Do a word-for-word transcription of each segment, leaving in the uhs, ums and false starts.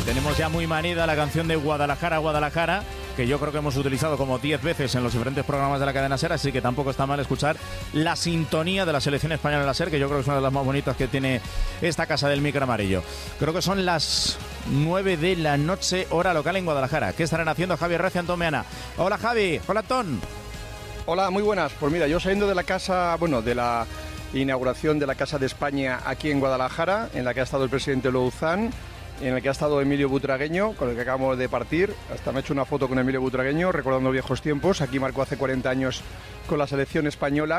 Tenemos ya muy manida la canción de Guadalajara, Guadalajara, que yo creo que hemos utilizado como diez veces en los diferentes programas de la cadena SER, así que tampoco está mal escuchar la sintonía de la selección española en la SER, que yo creo que es una de las más bonitas que tiene esta casa del micro amarillo. Creo que son las nueve de la noche, hora local en Guadalajara. ¿Qué estarán haciendo Javi Herrera y Antón Meana? Hola Javi, hola Antón. Hola, muy buenas. Pues mira, yo saliendo de la casa, bueno, de la inauguración de la Casa de España aquí en Guadalajara, en la que ha estado el presidente Louzán, en el que ha estado Emilio Butragueño, con el que acabamos de partir. Hasta me he hecho una foto con Emilio Butragueño, recordando viejos tiempos. Aquí marcó hace cuarenta años con la selección española.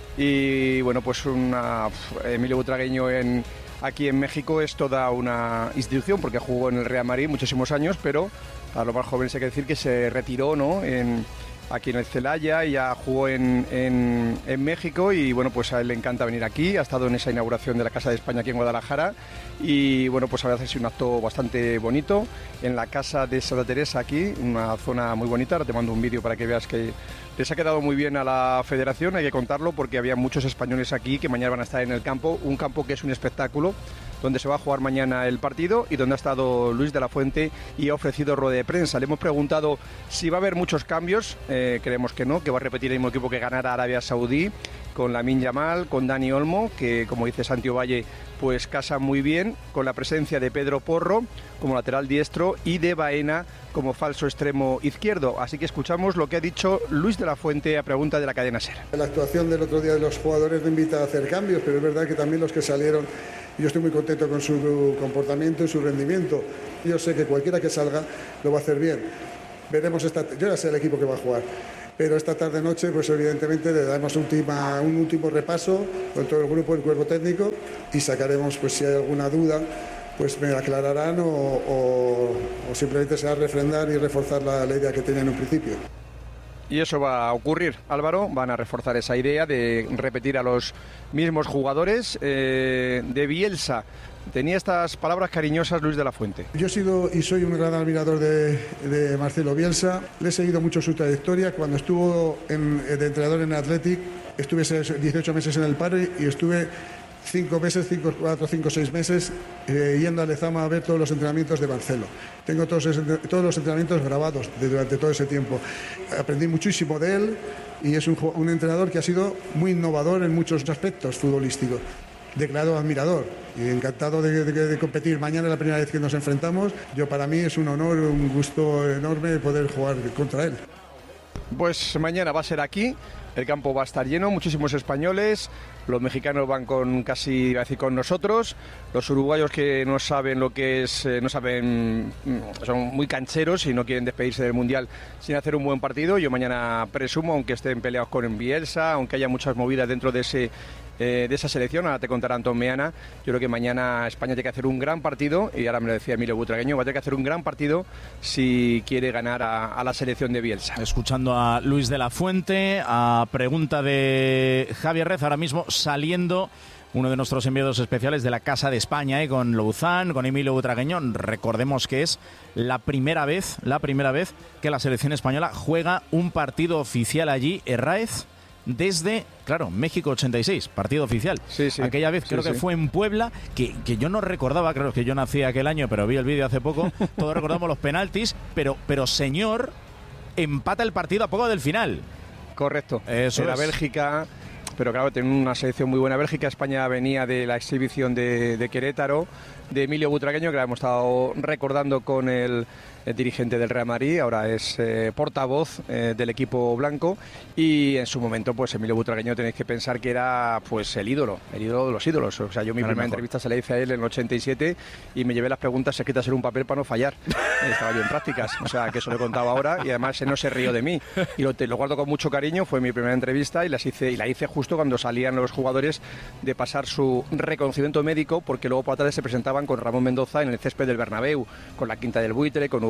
Y bueno, pues una, Emilio Butragueño en, aquí en México es toda una institución, porque jugó en el Real Madrid muchísimos años, pero a los más jóvenes hay que decir que se retiró, ¿no?, en, aquí en el Celaya, y ya jugó en, en, en México, y bueno, pues a él le encanta venir aquí. Ha estado en esa inauguración de la Casa de España aquí en Guadalajara, y bueno, pues a veces es un acto bastante bonito en la Casa de Santa Teresa, aquí, una zona muy bonita. Ahora te mando un vídeo para que veas que les ha quedado muy bien a la federación, hay que contarlo, porque había muchos españoles aquí que mañana van a estar en el campo, un campo que es un espectáculo, donde se va a jugar mañana el partido y donde ha estado Luis de la Fuente y ha ofrecido rueda de prensa. Le hemos preguntado si va a haber muchos cambios, eh, creemos que no, que va a repetir el mismo equipo que ganara Arabia Saudí, con Lamine Yamal, con Dani Olmo, que como dice Santi Ovalle, pues casa muy bien, con la presencia de Pedro Porro como lateral diestro y de Baena como falso extremo izquierdo. Así que escuchamos lo que ha dicho Luis de la Fuente a pregunta de la cadena SER. La actuación del otro día de los jugadores no invita a hacer cambios, pero es verdad que también los que salieron, yo estoy muy contento con su comportamiento y su rendimiento. Yo sé que cualquiera que salga lo va a hacer bien. Veremos esta, yo ya sé el equipo que va a jugar, pero esta tarde noche pues evidentemente le damos un, última, un último repaso con todo el grupo, el cuerpo técnico, y sacaremos, pues si hay alguna duda, pues me aclararán o, o, o simplemente se va a refrendar y reforzar la, la idea que tenía en un principio. Y eso va a ocurrir, Álvaro. Van a reforzar esa idea de repetir a los mismos jugadores. Eh, de Bielsa tenía estas palabras cariñosas Luis de la Fuente. Yo he sido y soy un gran admirador de, de Marcelo Bielsa. Le he seguido mucho su trayectoria. Cuando estuvo en, de entrenador en Athletic, estuve dieciocho meses en el Parry y estuve cinco meses, cinco, cuatro, cinco, seis meses eh, yendo a Lezama a ver todos los entrenamientos de Marcelo. Tengo todos, ese, todos los entrenamientos grabados de, durante todo ese tiempo. Aprendí muchísimo de él y es un, un entrenador que ha sido muy innovador en muchos aspectos futbolísticos. Declarado admirador y encantado de, de, de competir. Mañana es la primera vez que nos enfrentamos. Yo, para mí es un honor, un gusto enorme poder jugar contra él. Pues mañana va a ser aquí, el campo va a estar lleno, muchísimos españoles, los mexicanos van con casi, iba a decir, con nosotros, los uruguayos que no saben lo que es, eh, no saben, son muy cancheros y no quieren despedirse del Mundial sin hacer un buen partido. Yo mañana presumo, aunque estén peleados con Bielsa, aunque haya muchas movidas dentro de ese Eh, de esa selección, ahora te contará Antón Meana, yo creo que mañana España tiene que hacer un gran partido, y ahora me lo decía Emilio Butragueño, va a tener que hacer un gran partido si quiere ganar a, a la selección de Bielsa. Escuchando a Luis de la Fuente, a pregunta de Javier Rez, ahora mismo saliendo uno de nuestros enviados especiales de la Casa de España, ¿eh? Con Louzán, con Emilio Butragueño. Recordemos que es la primera vez, la primera vez que la selección española juega un partido oficial allí, Herráez, desde, claro, México ochenta y seis, partido oficial. Sí, sí. Aquella vez creo sí, que sí. fue en Puebla, que, que yo no recordaba, creo que yo nací aquel año, pero vi el vídeo hace poco, todos recordamos los penaltis, pero, pero señor, empata el partido a poco del final. Correcto. Eso Era es. Bélgica, pero claro, tiene una selección muy buena Bélgica. España venía de la exhibición de, de Querétaro, de Emilio Butragueño, que la hemos estado recordando con el, el dirigente del Real Madrid, ahora es eh, portavoz eh, del equipo blanco, y en su momento pues Emilio Butragueño tenéis que pensar que era pues el ídolo, el ídolo de los ídolos. O sea, yo mi Era primera mejor. entrevista se la hice a él en el ochenta y siete y me llevé las preguntas escritas en un papel para no fallar. Estaba yo en prácticas, o sea, que eso lo he contado ahora, y además él no se rió de mí y lo, te, lo guardo con mucho cariño. Fue mi primera entrevista y las hice y la hice justo cuando salían los jugadores de pasar su reconocimiento médico, porque luego por la tarde se presentaban con Ramón Mendoza en el césped del Bernabéu, con la Quinta del Buitre, con Hugo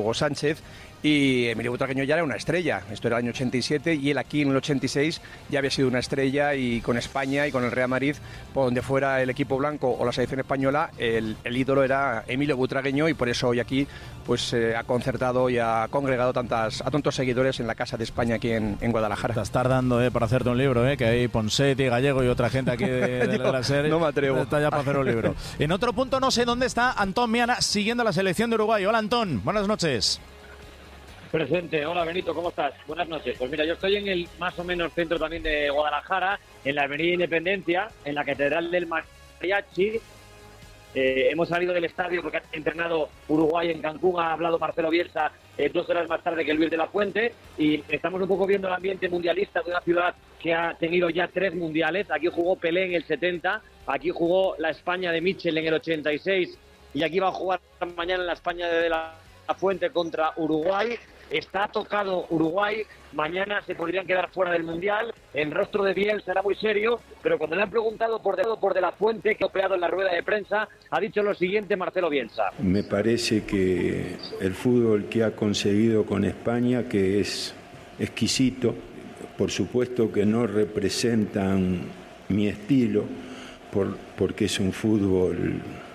Hugo Sánchez, y Emilio Butragueño ya era una estrella. Esto era el año ochenta y siete y él aquí en el ochenta y seis ya había sido una estrella, y con España y con el Real Madrid, por donde fuera el equipo blanco o la selección española, el, el ídolo era Emilio Butragueño, y por eso hoy aquí pues eh, ha concertado y ha congregado tantas, a tantos seguidores en la Casa de España aquí en, en Guadalajara. Te estás tardando eh, para hacerte un libro, eh, que hay Ponsetti, Gallego y otra gente aquí de, de, Yo, de la serie. no me atrevo. Está ya para hacer un libro. En otro punto no sé dónde está Antón Meana siguiendo la selección de Uruguay. Hola Antón, buenas noches. Presente, hola Benito, ¿cómo estás? Buenas noches. Pues mira, yo estoy en el más o menos centro también de Guadalajara, en la Avenida Independencia, en la Catedral del Mariachi. Eh, hemos salido del estadio porque ha entrenado Uruguay en Cancún, ha hablado Marcelo Bielsa eh, dos horas más tarde que Luis de la Fuente, y estamos un poco viendo el ambiente mundialista de una ciudad que ha tenido ya tres mundiales. Aquí jugó Pelé en el setenta, aquí jugó la España de Mitchell en el ochenta y seis, y aquí va a jugar mañana la España de la Fuente contra Uruguay. Está tocado Uruguay, mañana se podrían quedar fuera del Mundial. En rostro de Biel será muy serio, pero cuando le han preguntado por de, por de la Fuente, que ha operado en la rueda de prensa, ha dicho lo siguiente Marcelo Bielsa. Me parece que el fútbol que ha conseguido con España, que es exquisito, por supuesto que no representan mi estilo, por, porque es un fútbol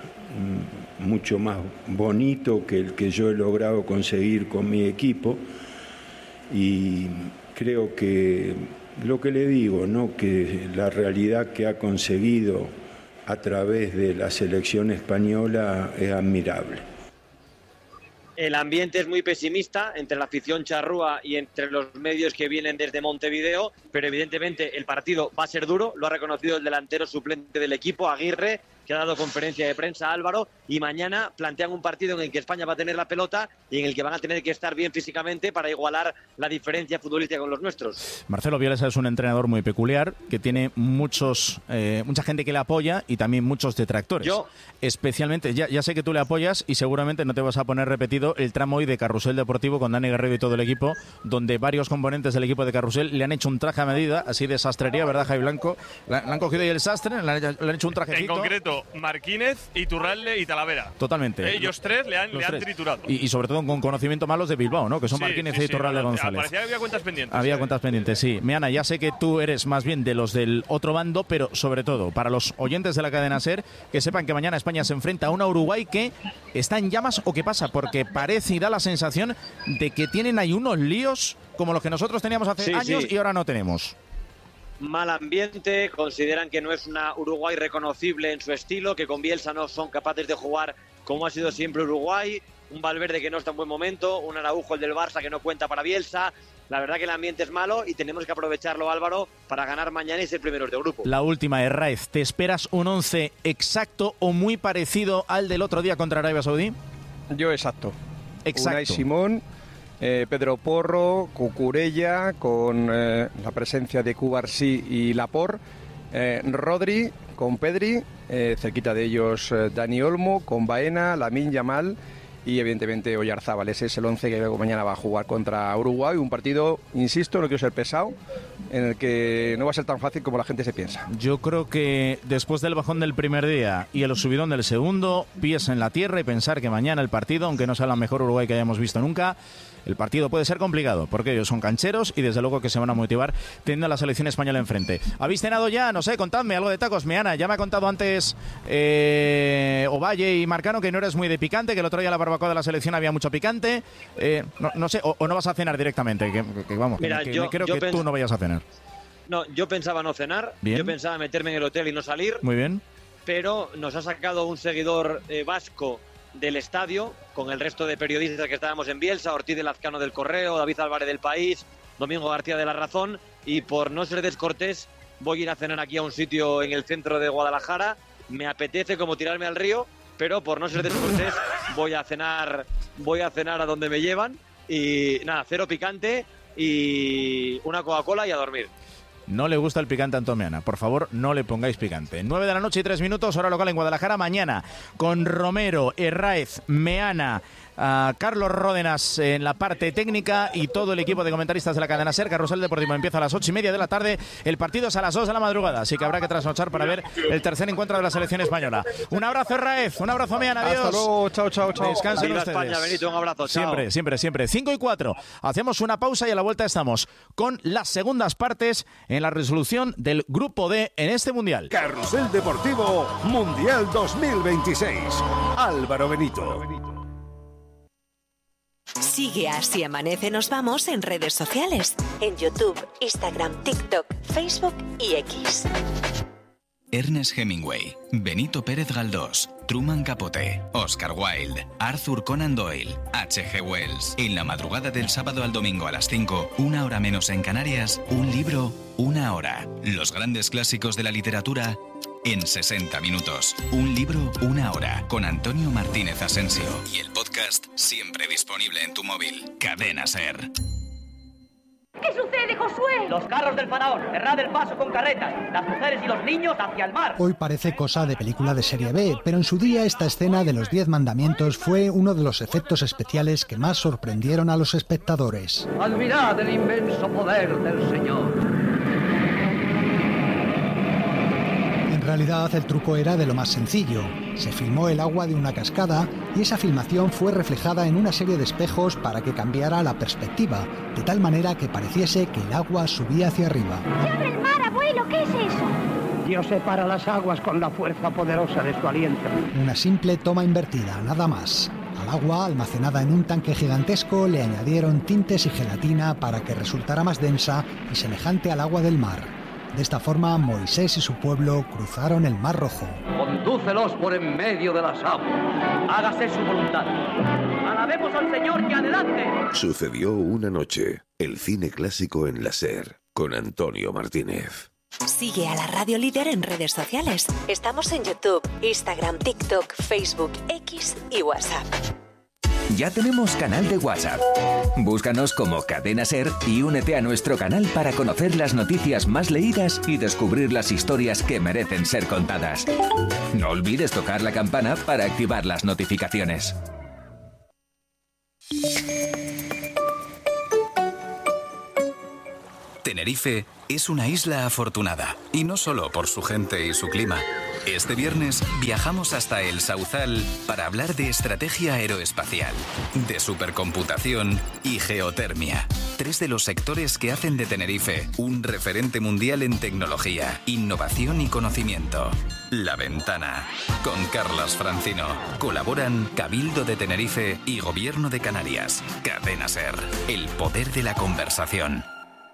mucho más bonito que el que yo he logrado conseguir con mi equipo, y creo que lo que le digo, ¿no?, que la realidad que ha conseguido a través de la selección española es admirable. El ambiente es muy pesimista entre la afición charrúa y entre los medios que vienen desde Montevideo, pero evidentemente el partido va a ser duro, lo ha reconocido el delantero suplente del equipo, Aguirre, que ha dado conferencia de prensa, Álvaro, y mañana plantean un partido en el que España va a tener la pelota y en el que van a tener que estar bien físicamente para igualar la diferencia futbolística con los nuestros. Marcelo Bielsa es un entrenador muy peculiar, que tiene muchos eh, mucha gente que le apoya y también muchos detractores. Yo, especialmente, ya, ya sé que tú le apoyas y seguramente no te vas a poner repetido el tramo hoy de Carrusel Deportivo con Dani Garrido y todo el equipo, donde varios componentes del equipo de Carrusel le han hecho un traje a medida, así de sastrería, ¿verdad, Javi Blanco? Le, le han cogido ahí el sastre, le han, le han hecho un trajecito. En concreto, Marquínez, Iturralde y Talavera. Totalmente. Ellos tres le han, le han triturado. Y, y sobre todo con conocimiento malos de Bilbao, ¿no? Que son sí, Marquínez sí, y Iturralde sí, González. Parecía que había cuentas pendientes. Había sí. cuentas pendientes, sí. Meana, ya sé que tú eres más bien de los del otro bando, pero sobre todo, para los oyentes de la cadena SER, que sepan que mañana España se enfrenta a una Uruguay que está en llamas, ¿o qué pasa? Porque parece y da la sensación de que tienen ahí unos líos como los que nosotros teníamos hace sí, años sí. y ahora no tenemos. Mal ambiente, consideran que no es una Uruguay reconocible en su estilo, que con Bielsa no son capaces de jugar como ha sido siempre Uruguay, un Valverde que no está en buen momento, un Araujo, el del Barça, que no cuenta para Bielsa. La verdad que el ambiente es malo y tenemos que aprovecharlo, Álvaro, para ganar mañana y ser primeros de grupo. La última, Herráez, ¿te esperas un once exacto o muy parecido al del otro día contra Arabia Saudí? Yo exacto. Exacto. Unai Simón, eh, Pedro Porro, Cucurella, con eh, la presencia de Cubarsí y Laporte, eh, Rodri con Pedri, eh, cerquita de ellos eh, Dani Olmo, con Baena, Lamine Yamal y evidentemente Oyarzábal. Ese es el once que luego mañana va a jugar contra Uruguay, un partido, insisto, no quiero ser pesado, en el que no va a ser tan fácil como la gente se piensa. Yo creo que después del bajón del primer día y el subidón del segundo, pies en la tierra y pensar que mañana el partido, aunque no sea la mejor Uruguay que hayamos visto nunca, el partido puede ser complicado, porque ellos son cancheros y desde luego que se van a motivar teniendo a la selección española enfrente. ¿Habéis cenado ya? No sé, contadme algo de tacos. Meana, ya me ha contado antes eh, Ovalle y Marcano que no eres muy de picante, que el otro día la barbacoa de la selección había mucho picante. Eh, no, no sé, o, o no vas a cenar directamente, que, que, que vamos, Mira, que, yo, que creo yo que pens- tú no vayas a cenar. No, yo pensaba no cenar, Bien. yo pensaba meterme en el hotel y no salir. Muy bien. Pero nos ha sacado un seguidor eh, vasco del estadio, con el resto de periodistas que estábamos en Bielsa, Ortiz de Lazcano del Correo, David Álvarez del País, Domingo García de La Razón, y por no ser descortés voy a ir a cenar aquí a un sitio en el centro de Guadalajara. Me apetece como tirarme al río, pero por no ser descortés voy a cenar, voy a cenar a donde me llevan, y nada, cero picante y una Coca-Cola y a dormir. No le gusta el picante a Antón Meana. Por favor, no le pongáis picante. nueve de la noche y tres minutos, hora local en Guadalajara. Mañana con Romero, Herráez, Meana, a Carlos Ródenas en la parte técnica y todo el equipo de comentaristas de la cadena SER. Carrusel Deportivo empieza a las ocho y media de la tarde. El partido es a las dos de la madrugada, así que habrá que trasnochar para ver el tercer encuentro de la selección española. Un abrazo, Raez. Un abrazo, Mian. Adiós. Hasta luego. Chao, chao, chao. Descansen Viva ustedes. España, Benito. Un abrazo. Chao. Siempre, siempre, siempre. cinco y cuatro. Hacemos una pausa y a la vuelta estamos con las segundas partes en la resolución del Grupo D en este Mundial. Carrusel Deportivo Mundial dos mil veintiséis. Álvaro Benito. Sigue a Así Amanece Nos Vamos en redes sociales. En YouTube, Instagram, TikTok, Facebook y X. Ernest Hemingway, Benito Pérez Galdós, Truman Capote, Oscar Wilde, Arthur Conan Doyle, H G Wells. En la madrugada del sábado al domingo a las cinco, una hora menos en Canarias, un libro, una hora. Los grandes clásicos de la literatura en sesenta minutos. Un libro, una hora. Con Antonio Martínez Asensio. Y el podcast siempre disponible en tu móvil. Cadena SER. ¿Qué sucede, Josué? Los carros del faraón, cerrad el paso con carretas, las mujeres y los niños hacia el mar. Hoy parece cosa de película de serie B, pero en su día esta escena de los diez mandamientos fue uno de los efectos especiales que más sorprendieron a los espectadores. Admirad el inmenso poder del Señor. En realidad el truco era de lo más sencillo. Se filmó el agua de una cascada y esa filmación fue reflejada en una serie de espejos para que cambiara la perspectiva, de tal manera que pareciese que el agua subía hacia arriba. ¡Se abre el mar, abuelo! ¿Qué es eso? Dios separa las aguas con la fuerza poderosa de su aliento. Una simple toma invertida, nada más. Al agua, almacenada en un tanque gigantesco, le añadieron tintes y gelatina para que resultara más densa y semejante al agua del mar. De esta forma, Moisés y su pueblo cruzaron el Mar Rojo. Condúcelos por en medio de las aguas. Hágase su voluntad. Alabemos al Señor y adelante. Sucedió una noche. El cine clásico en la SER. Con Antonio Martínez. Sigue a la radio líder en redes sociales. Estamos en YouTube, Instagram, TikTok, Facebook, X y WhatsApp. Ya tenemos canal de WhatsApp. Búscanos como Cadena SER y únete a nuestro canal para conocer las noticias más leídas y descubrir las historias que merecen ser contadas. No olvides tocar la campana para activar las notificaciones. Tenerife es una isla afortunada, y no solo por su gente y su clima. Este viernes viajamos hasta el Sauzal para hablar de estrategia aeroespacial, de supercomputación y geotermia. Tres de los sectores que hacen de Tenerife un referente mundial en tecnología, innovación y conocimiento. La Ventana, con Carlas Francino. Colaboran Cabildo de Tenerife y Gobierno de Canarias. Cadena SER, el poder de la conversación.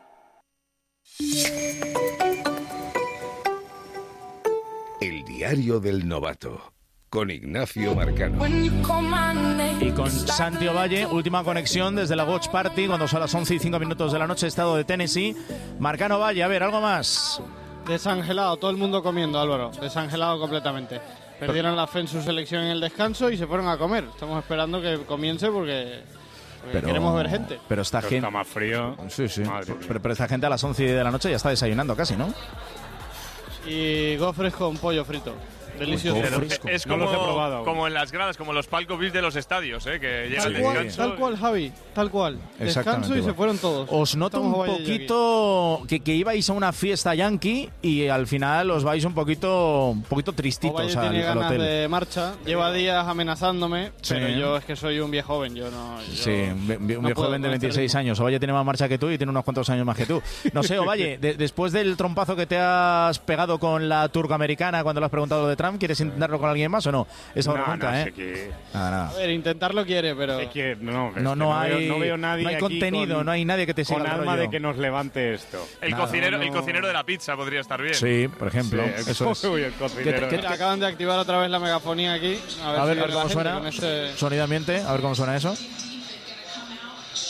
El diario del novato, con Ignacio Marcano. Y con Santi Ovalle, última conexión desde la Watch Party, cuando son las once y cinco minutos de la noche, estado de Tennessee. Marcano Ovalle, a ver, ¿algo más? Desangelado, todo el mundo comiendo, Álvaro. Desangelado completamente. Perdieron la fe en su selección en el descanso y se fueron a comer. Estamos esperando que comience porque... Pero, queremos ver gente. Pero esta gente está más frío. Sí, sí. Pero, pero esta gente a las once de la noche ya está desayunando casi, ¿no? Y gofres con pollo frito. Delicioso. Es como, no como en las gradas, como los palcos V I P de los estadios, ¿eh? Que llega tal el cual, descanso. Tal cual, Javi, tal cual. Descanso y se fueron todos. Os noto Estamos un poquito que, que ibais a una fiesta yankee y al final os vais un poquito un poquito tristitos Ovalle al, tiene al ganas hotel. de marcha, lleva días amenazándome, Sí. pero yo es que soy un viejo joven, yo no... Yo Sí, un no viejo joven de veintiséis años. Ovalle tiene más marcha que tú y tiene unos cuantos años más que tú. No sé, Ovalle, de, después del trompazo que te has pegado con la turcoamericana cuando le has preguntado lo de Trump, ¿quieres intentarlo con alguien más o no? Esa No, pregunta, no, ¿eh? sé que- Nada, nada. A ver, intentarlo quiere, pero... Es que no, es No, que no, hay, veo, no veo nadie no hay aquí contenido, con, no hay nadie que te siga con el alma rollo. de que nos levante esto. El Nada. cocinero, No, el no. cocinero de la pizza podría estar bien. Sí, por ejemplo. Sí, eso es. uy, el cocinero. ¿Qué- qué- Mira, acaban de activar otra vez la megafonía aquí. A ver, A ver, si a ver viene la cómo gente suena. con este- Sonidamente, a ver cómo suena eso.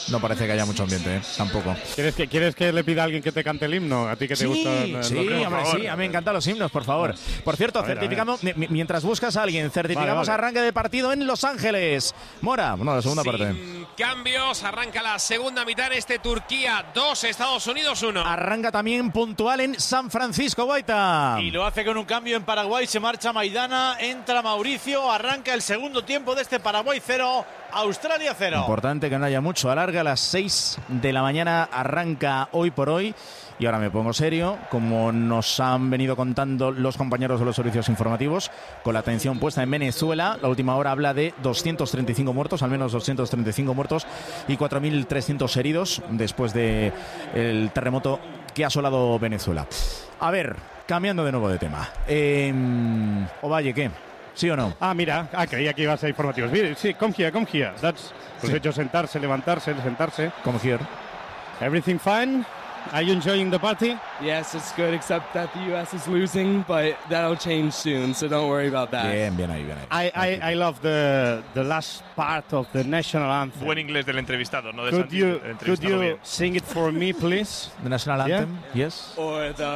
no parece que haya mucho ambiente, ¿eh? Tampoco. ¿Quieres que, ¿Quieres que le pida a alguien que te cante el himno? ¿A ti que te sí, gusta? Sí, hombre, sí, a mí me encantan los himnos, por favor. Por cierto, ver, certificamos, mientras buscas a alguien, certificamos vale, vale. arranque de partido en Los Ángeles. Mora, bueno, la segunda Sin parte. cambios, arranca la segunda mitad en este Turquía dos, Estados Unidos uno. Arranca también puntual en San Francisco, Guaita. Y lo hace con un cambio en Paraguay, se marcha Maidana, entra Mauricio, arranca el segundo tiempo de este Paraguay cero, Australia cero. Importante que no haya mucho alargue, a las seis de la mañana arranca Hoy por Hoy. Y ahora me pongo serio, como nos han venido contando los compañeros de los servicios informativos, con la atención puesta en Venezuela. La última hora habla de doscientos treinta y cinco muertos, al menos doscientos treinta y cinco muertos y cuatro mil trescientos heridos después del terremoto que ha asolado Venezuela. A ver, cambiando de nuevo de tema. Eh, Ovalle, ¿qué? ¿Sí o no? Ah, mira, ah, creía que ibas a informativos. Mira, sí, come here, come here. That's, pues sí. hecho sentarse, levantarse, sentarse. Come here. Everything fine? Are you enjoying the party? Yes, it's good, except that the U S is losing, but that'll change soon, so don't worry about that. Bien, bien ahí, bien ahí. I, I, I love the, the last part of the national anthem. Buen inglés del entrevistado, no de Could Santi, you, del could you bien. sing it for me, please? The national anthem, yeah? Yes. Or the